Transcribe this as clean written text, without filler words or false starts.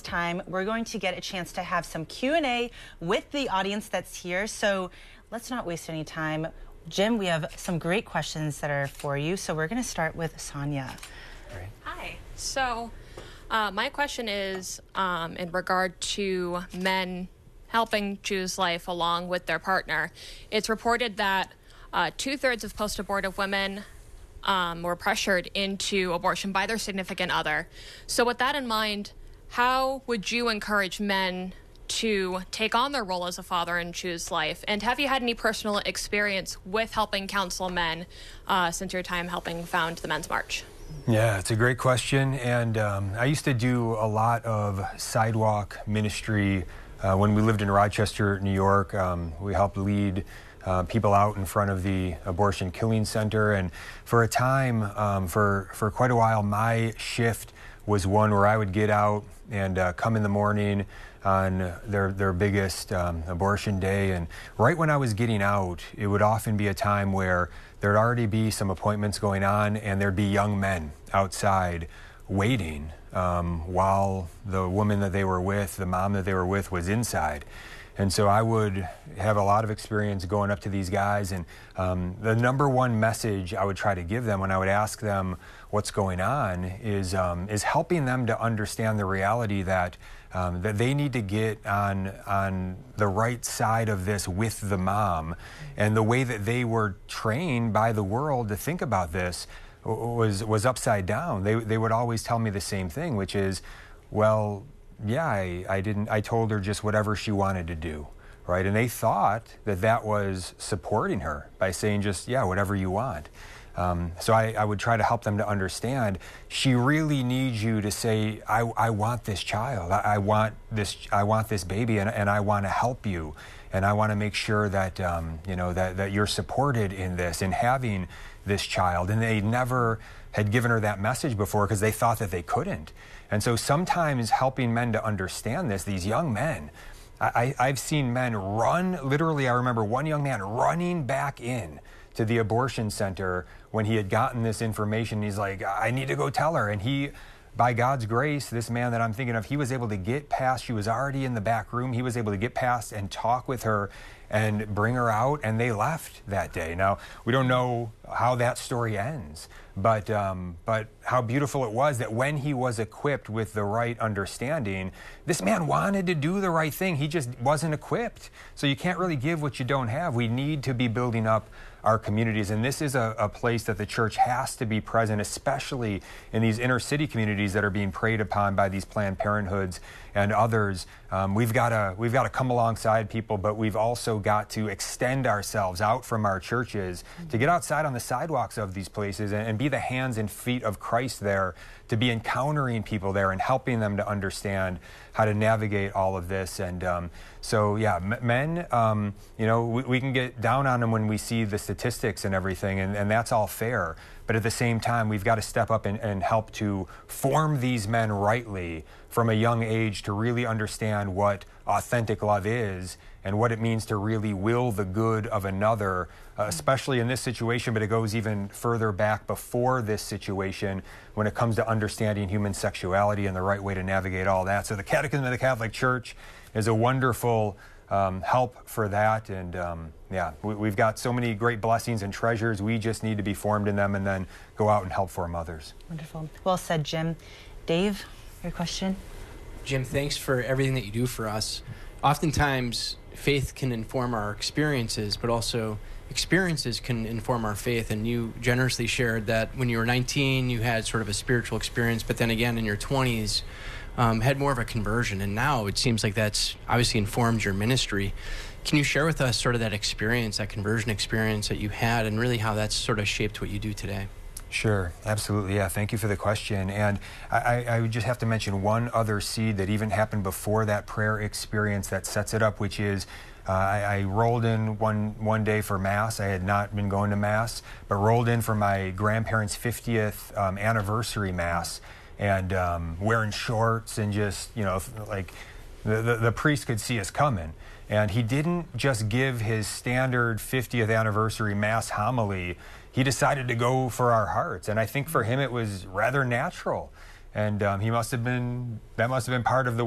time, we're going to get a chance to have some Q&A with the audience that's here. So let's not waste any time. Jim, we have some great questions that are for you. So we're going to start with Sonia. Great. Hi. So my question is in regard to men helping choose life along with their partner. It's reported that 2/3 of post-abortive women were pressured into abortion by their significant other. So with that in mind, how would you encourage men to take on their role as a father and choose life? And have you had any personal experience with helping counsel men since your time helping found the Men's March? Yeah, it's a great question. And I used to do a lot of sidewalk ministry when we lived in Rochester, New York. We helped lead people out in front of the abortion killing center. And for a time, for quite a while, my shift was one where I would get out and come in the morning on their biggest abortion day. And right when I was getting out, it would often be a time where there'd already be some appointments going on and there'd be young men outside waiting while the woman that they were with, the mom that they were with, was inside. And so I would have a lot of experience going up to these guys, and the number one message I would try to give them when I would ask them what's going on is helping them to understand the reality that they need to get on the right side of this with the mom. And the way that they were trained by the world to think about this was upside down. They would always tell me the same thing, which is, well, yeah, I told her just whatever she wanted to do, right? And they thought that that was supporting her by saying just, yeah, whatever you want. So I would try to help them to understand she really needs you to say, I want this child, I want this baby, and I want to help you, and I want to make sure that you know that you're supported in this, in having this child. And they never had given her that message before because they thought that they couldn't. And so sometimes helping men to understand this, these young men, I've seen men run, literally I remember one young man running back in to the abortion center when he had gotten this information. He's like, I need to go tell her. And he, by God's grace, this man that I'm thinking of, he was able to get past, she was already in the back room, he was able to get past and talk with her and bring her out, and they left that day. Now, we don't know how that story ends, but how beautiful it was that when he was equipped with the right understanding, this man wanted to do the right thing. He just wasn't equipped. So you can't really give what you don't have. We need to be building up our communities, and this is a place that the church has to be present, especially in these inner city communities that are being preyed upon by these Planned Parenthoods and others. We've got to come alongside people, but we've also got to extend ourselves out from our churches to get outside on the sidewalks of these places and be the hands and feet of Christ there, to be encountering people there and helping them to understand how to navigate all of this. And so, yeah, men, you know, we can get down on them when we see the statistics and everything, and that's all fair. But at the same time, we've got to step up and help to form these men rightly from a young age to really understand what authentic love is and what it means to really will the good of another, especially in this situation, but it goes even further back before this situation when it comes to understanding human sexuality and the right way to navigate all that. So the Catechism of the Catholic Church is a wonderful help for that. And yeah, we've got so many great blessings and treasures. We just need to be formed in them and then go out and help form others. Wonderful. Well said, Jim. Dave, your question? Jim, thanks for everything that you do for us. Oftentimes, faith can inform our experiences, but also experiences can inform our faith. And you generously shared that when you were 19, you had sort of a spiritual experience, but then again in your 20s, had more of a conversion. And now it seems like that's obviously informed your ministry. Can you share with us sort of that experience, that conversion experience that you had, and really how that's sort of shaped what you do today? Sure, absolutely, yeah. Thank you for the question. And I would just have to mention one other seed that even happened before that prayer experience that sets it up, which is I rolled in one day for Mass. I had not been going to Mass, but rolled in for my grandparents' 50th anniversary Mass, and wearing shorts and just, you know, like the priest could see us coming. And he didn't just give his standard 50th anniversary Mass homily. He decided to go for our hearts. And I think for him it was rather natural. And that must have been part of the